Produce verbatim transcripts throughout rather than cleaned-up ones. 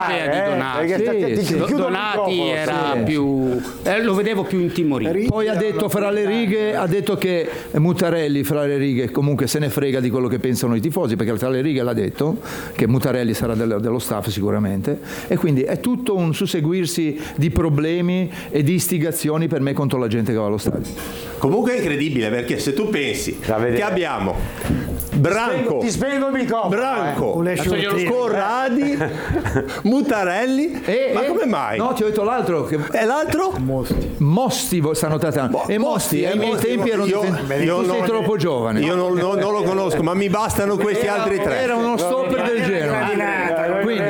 di Donati, eh, sì, sì. Donati era sì. più eh, lo vedevo più intimorito. Poi ha detto fra le righe ha detto che Mutarelli fra le righe comunque se ne frega di quello che pensano i tifosi, perché tra le righe l'ha detto che Mutarelli sarà dello, dello staff sicuramente, e quindi è tutto un susseguirsi di problemi e di istigazioni per me contro la gente che va allo stadio. Comunque è incredibile, perché se tu pensi che abbiamo Branco, ti spiego il microfono, Branco, eh, Corradi, Mutarelli, e, ma e, come mai? No, ti ho detto l'altro. Che... E l'altro? Mosti. Mosti stanno trattando. Mo- e Mosti, ai miei Mosti, tempi erano io, io, io tu sei non, troppo giovane. Io non, non, non lo conosco, ma mi bastano questi era, altri tre. Era uno stopper del Genoa. Quindi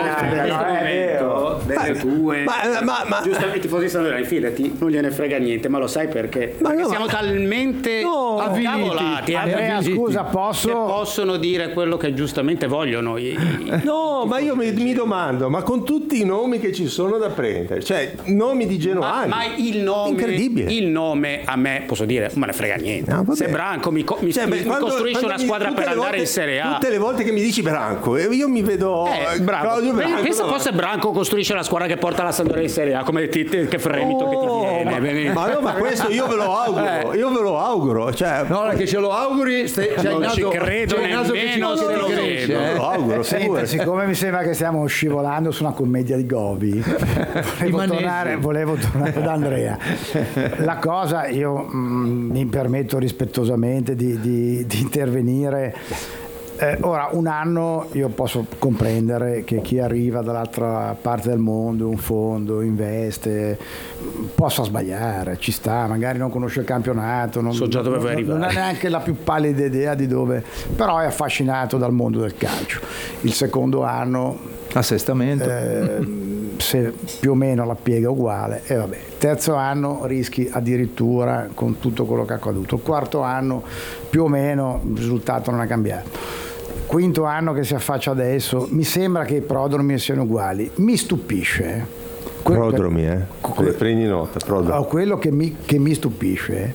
delle tue ma, ma, ma, giustamente i tifosi stanno là, infidati, non gliene frega niente, ma lo sai perché? Ma perché no, siamo ma... talmente no, avviliti, Andrea, scusa, posso? che possono dire quello che giustamente vogliono. No, ma io mi, mi domando, ma con tutti i nomi che ci sono da prendere, cioè nomi di genoani, ma, ma il nome incredibile. Il nome a me, posso dire, non me ne frega niente. No, se Branco mi, mi, cioè, mi quando, costruisce quando una squadra per andare volte, in Serie A, tutte le volte che mi dici Branco, io mi vedo eh, Claudio Branco. Pensa fosse Branco costruisce la squadra che porta la Sampdoria in Serie A, come ti, te, che fremito oh, che ti viene. Ma, ma no, ma questo io ve lo auguro, eh. io ve lo auguro, cioè, no, ora che ce lo auguri, stai, c'è non il naso, ci credo c'è il naso che ci nemmeno, non se lo cresce, credo. eh. lo auguro. Senta, siccome mi sembra che stiamo scivolando su una commedia di Gobi, volevo tornare, volevo tornare da Andrea. La cosa, io mh, mi permetto rispettosamente di, di, di intervenire. Eh, ora, un anno io posso comprendere che chi arriva dall'altra parte del mondo, un fondo, investe, possa sbagliare, ci sta, magari non conosce il campionato, non, so già dove vuoi non, arrivare. non ha neanche la più pallida idea di dove, però è affascinato dal mondo del calcio. Il secondo anno, assestamento, eh, se più o meno la piega uguale, e vabbè. Terzo anno rischi addirittura con tutto quello che è accaduto. Il quarto anno più o meno il risultato non è cambiato. Quinto anno che si affaccia adesso, mi sembra che i prodromi siano uguali. Mi stupisce. Prodromi, eh? Que- Prendi nota, prodromi. Quello che mi, che mi stupisce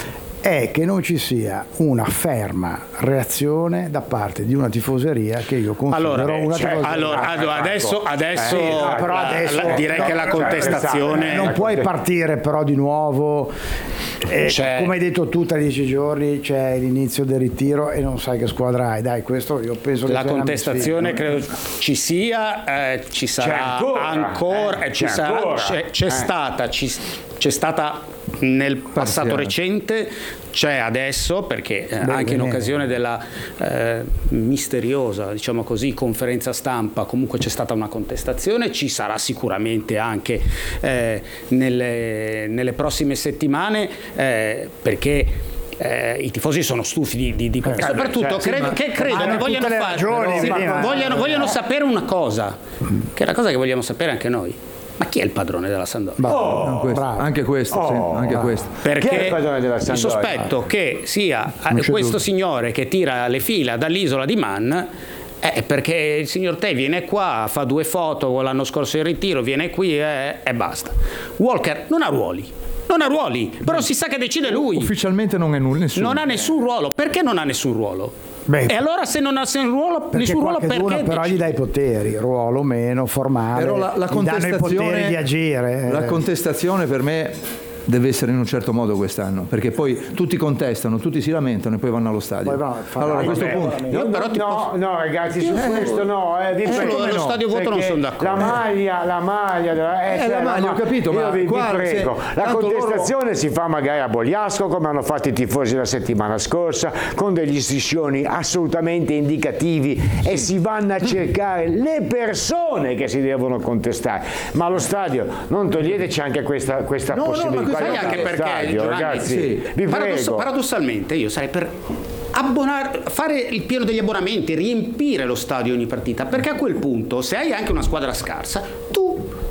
è che non ci sia una ferma reazione da parte di una tifoseria che io considero allora, una cioè, tifoseria. allora, allora adesso, adesso, Eh, no, però la, adesso la, direi no, che la contestazione non puoi partire però di nuovo, eh, come hai detto tu, tra dieci giorni c'è l'inizio del ritiro e non sai che squadra hai. Dai, questo io penso che la contestazione credo ci sia, eh, ci sarà c'è ancora, ancora eh, ci c'è, sarà, ancora. c'è, c'è Eh. stata ci, c'è stata nel passato recente, c'è adesso, perché eh, Beh, anche in bene. occasione della eh, misteriosa, diciamo così, conferenza stampa, comunque c'è stata una contestazione, ci sarà sicuramente anche eh, nelle, nelle prossime settimane, eh, perché Eh, i tifosi sono stufi di, di, di Eh, soprattutto cioè, credo, sì, che credo hanno che vogliano tutte le fare ragioni, sì, ma- vogliano, vogliono sapere una cosa, che è la cosa che vogliamo sapere anche noi: ma chi è il padrone della Sampdoria? Oh, questo, bravo. anche questo, sì, Oh, anche bravo. questo. Perché Chi è il padrone della il Sampdoria? sospetto che sia eh, Non c'è questo dubbio. signore che tira le fila dall'isola di Man, è perché il signor Te viene qua, fa due foto l'anno scorso in ritiro, viene qui e, e basta. Walker non ha ruoli. Non ha ruoli, però si sa che decide lui. Ufficialmente non è nulla, nessuno. Non ha nessun ruolo. Perché non ha nessun ruolo? Beh, e allora se non ha nessun ruolo, perché nessun ruolo qualcheduno perché però decide? gli dai poteri, ruolo meno, formale, Però la, la gli danno i contestazione poteri di agire. la eh. contestazione per me deve essere in un certo modo quest'anno, perché poi tutti contestano, tutti si lamentano e poi vanno allo stadio. Poi va- fa- allora a questo Vabbè, punto Io però ti no, posso- no, ragazzi, su questo no, eh, vi Eh, prego, sullo- come lo stadio vuoto non perché sono d'accordo. La maglia, la maglia, della- eh, Eh, cioè, la maglia, ho capito, io ma vi, vi qua, prego, se- la tanto contestazione si fa magari a Bogliasco, come hanno fatto i tifosi la settimana scorsa, con degli striscioni assolutamente indicativi, e si vanno a cercare le persone che si devono contestare. Ma allo stadio non toglieteci anche questa, questa No, no, ma possibilità. sai di anche allo perché, stadio, Giovanni, ragazzi, sì. vi Paradoss- prego. paradossalmente io sarei per abbonare, fare il pieno degli abbonamenti, riempire lo stadio ogni partita, perché a quel punto, se hai anche una squadra scarsa, tu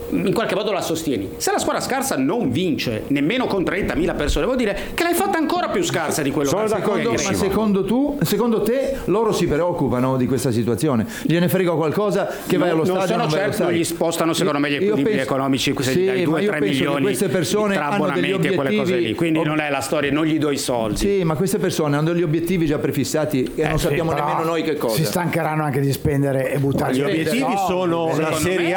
in qualche modo la sostieni. Se la squadra scarsa non vince nemmeno con trentamila persone, vuol dire che l'hai fatta ancora più scarsa di quello Sono che d'accordo, che Ma secondo, tu, secondo te loro si preoccupano di questa situazione? Gliene frega qualcosa che vai allo non stadio? sono non vai allo certo, stadio? gli spostano secondo me gli Io equilibri penso- economici, se sì, gli dai ma due io tre penso che milioni queste persone tra hanno degli abbonamenti e quelle cose obiettivi- lì, quindi ob- non è la storia, non gli do i soldi. Sì, ma queste persone hanno degli obiettivi già prefissati e non Sì, sappiamo però nemmeno noi che cosa. Si stancheranno anche di spendere e buttare Gli via. obiettivi No, sono la secondo Serie me